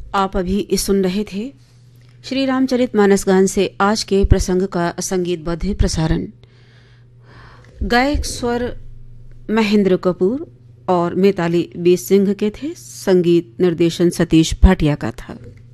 आप अभी सुन रहे थे श्री रामचरितमानस गान से आज के प्रसंग का संगीतबद्ध प्रसारण। गायक स्वर महेंद्र कपूर और मिताली बी सिंह के थे। संगीत निर्देशन सतीश भाटिया का था।